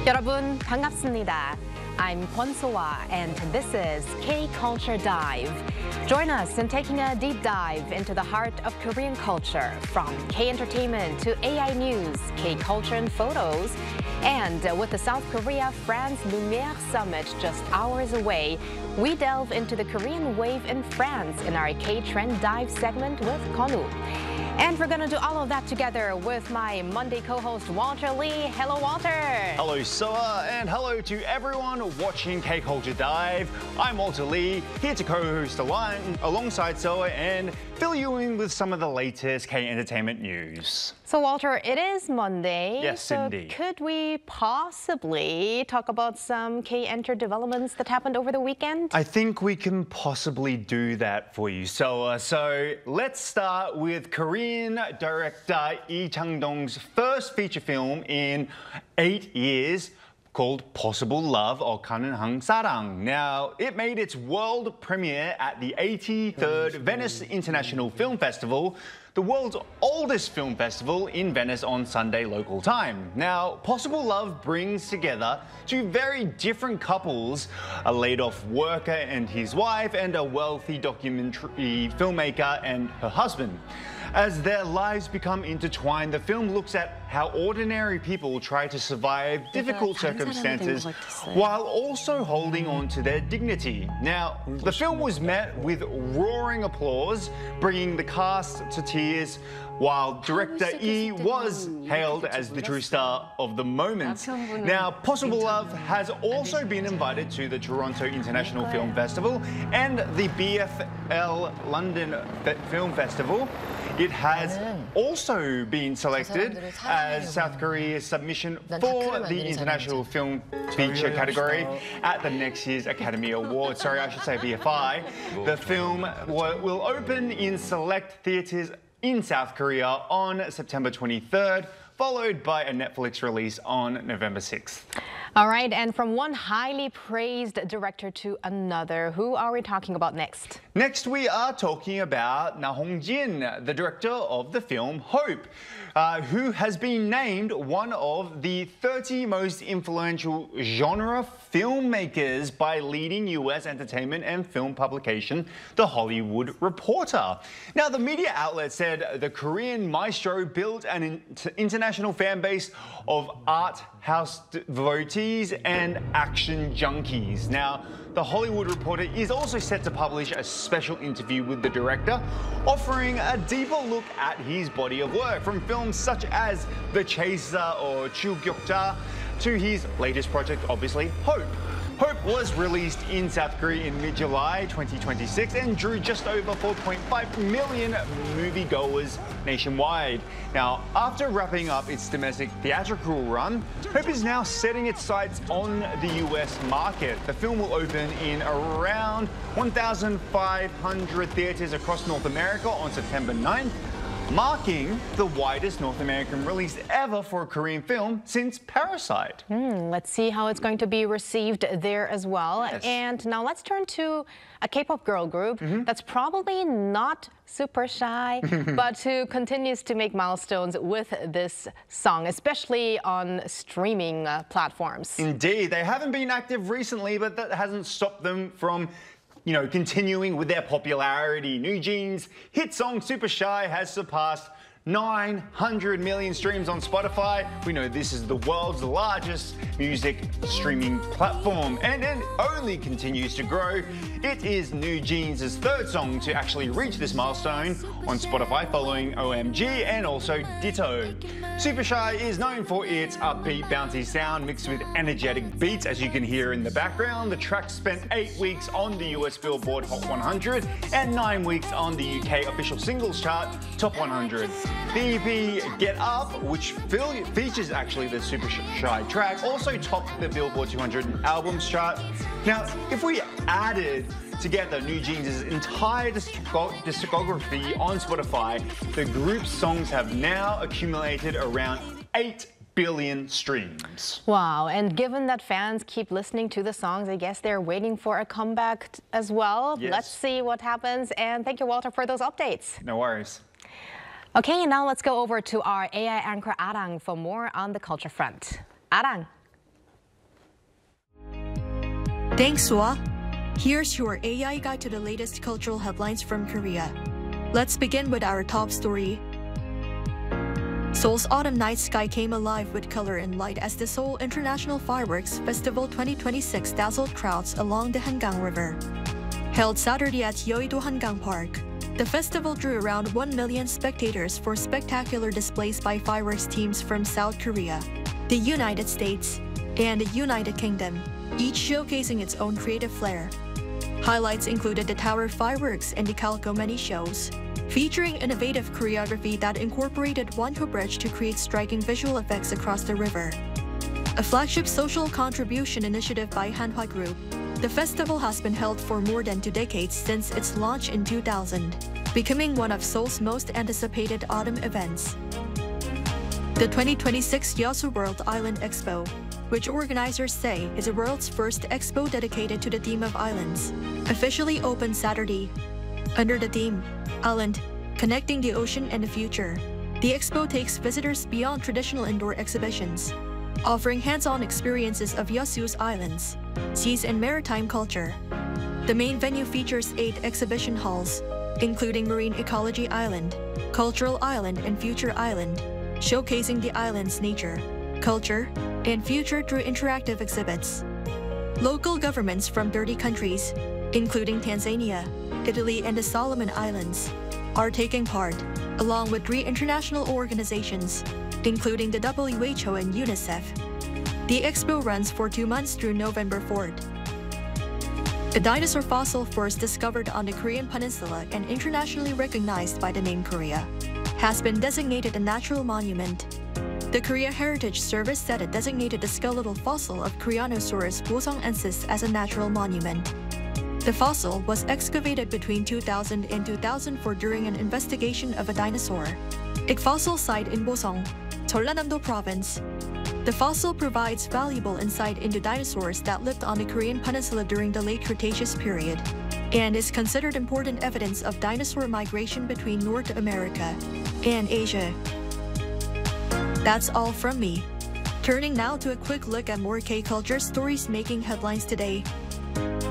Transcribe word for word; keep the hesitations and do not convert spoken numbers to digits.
여러분 반갑습니다. I'm Kwon So-ah, and this is K-Culture Dive. Join us in taking a deep dive into the heart of Korean culture, from K-entertainment to A I news, K-culture and photos. And with the South Korea-France Lumière Summit just hours away, we delve into the Korean wave in France in our K-Trend Dive segment with Kwon-woo. And we're going to do all of that together with my Monday co-host, Walter Lee. Hello, Walter. Hello, Soa, and hello to everyone watching K-Culture Dive. I'm Walter Lee, here to co-host along, alongside Soa and fill you in with some of the latest K-entertainment news. So, Walter, it is Monday. Yes, so indeed. Could we possibly talk about some K-enter developments that happened over the weekend? I think we can possibly do that for you, Soa. So let's start with Korean director Lee Chang-dong's first feature film in eight years, called Possible Love or 가능한 사랑. Now, it made its world premiere at the eighty-third Venice International Film Festival, the world's oldest film festival, in Venice on Sunday local time. Now, Possible Love brings together two very different couples, a laid-off worker and his wife, and a wealthy documentary filmmaker and her husband. As their lives become intertwined, the film looks at how ordinary people try to survive difficult circumstances while also holding on to their dignity. Now, the film was met with roaring applause, bringing the cast to tears, while director Lee was hailed as the true star of the moment. Now, Possible Love has also been invited to the Toronto International Film Festival and the B F L London Film Festival. It has also been selected as South Korea's submission for the International Film Feature category at the next year's Academy Awards. Sorry, I should say B F I. The film will open in select theatres in South Korea on September twenty-third, followed by a Netflix release on November sixth. All right, and from one highly praised director to another, who are we talking about next? Next, we are talking about Na Hong-jin, the director of the film Hope, uh, who has been named one of the thirty most influential genre filmmakers by leading U S entertainment and film publication, The Hollywood Reporter. Now, the media outlet said the Korean maestro built an in international fan base of art house devotees and action junkies. Now, The Hollywood Reporter is also set to publish a special interview with the director, offering a deeper look at his body of work, from films such as The Chaser or Chugyokja to his latest project, obviously, Hope. Hope was released in South Korea in mid-July twenty twenty-six and drew just over four point five million moviegoers nationwide. Now, after wrapping up its domestic theatrical run, Hope is now setting its sights on the U S market. The film will open in around one thousand five hundred theaters across North America on September ninth, marking the widest North American release ever for a Korean film since Parasite. Mm, let's see how it's going to be received there as well. Yes. And now let's turn to a K-pop girl group mm-hmm. that's probably not super shy, but who continues to make milestones with this song, especially on streaming uh, platforms. Indeed, they haven't been active recently, but that hasn't stopped them from you know, continuing with their popularity. New Jeans' hit song Super Shy has surpassed nine hundred million streams on Spotify. We know this is the world's largest music streaming platform, and it only continues to grow. It is New Jeans' third song to actually reach this milestone on Spotify, following O M G and also Ditto. Super Shy is known for its upbeat, bouncy sound mixed with energetic beats, as you can hear in the background. The track spent eight weeks on the U S Billboard Hot one hundred and nine weeks on the U K official singles chart Top one hundred. The E P Get Up, which features actually the Super Shy track, also topped the Billboard two hundred albums chart. Now, if we added together New Jeans' entire discography on Spotify, the group's songs have now accumulated around eight billion streams. Wow, and given that fans keep listening to the songs, I guess they're waiting for a comeback as well. Yes. Let's see what happens, and thank you, Walter, for those updates. No worries. Okay, now let's go over to our A I anchor Arang for more on the culture front. Arang. Thanks, Sua. Here's your A I guide to the latest cultural headlines from Korea. Let's begin with our top story. Seoul's autumn night sky came alive with color and light as the Seoul International Fireworks Festival twenty twenty-six dazzled crowds along the Hangang River. Held Saturday at Yeouido Hangang Park, the festival drew around one million spectators for spectacular displays by fireworks teams from South Korea, the United States, and the United Kingdom, each showcasing its own creative flair. Highlights included the Tower Fireworks and the Calco Mini shows, featuring innovative choreography that incorporated Wonho Bridge to create striking visual effects across the river. A flagship social contribution initiative by Hanwha Group, the festival has been held for more than two decades since its launch in two thousand, becoming one of Seoul's most anticipated autumn events. The twenty twenty-six Yeosu World Island Expo, which organizers say is the world's first expo dedicated to the theme of islands, officially opened Saturday. Under the theme, Island, Connecting the Ocean and the Future, the expo takes visitors beyond traditional indoor exhibitions, offering hands-on experiences of Yeosu's islands, seas and maritime culture. The main venue features eight exhibition halls, including Marine Ecology Island, Cultural Island and Future Island, showcasing the island's nature, culture, and future through interactive exhibits. Local governments from thirty countries, including Tanzania, Italy, and the Solomon Islands, are taking part, along with three international organizations, including the W H O and UNICEF. The expo runs for two months through November fourth. A dinosaur fossil first discovered on the Korean peninsula and internationally recognized by the name Korea, has been designated a natural monument. The Korea Heritage Service said it designated the skeletal fossil of Koreanosaurus boseongensis as a natural monument. The fossil was excavated between two thousand and two thousand four during an investigation of a dinosaur. A fossil site in Boseong, Jeollanam-do Province. The fossil provides valuable insight into dinosaurs that lived on the Korean peninsula during the late Cretaceous period, and is considered important evidence of dinosaur migration between North America and Asia. That's all from me. Turning now to a quick look at more K-culture stories making headlines today.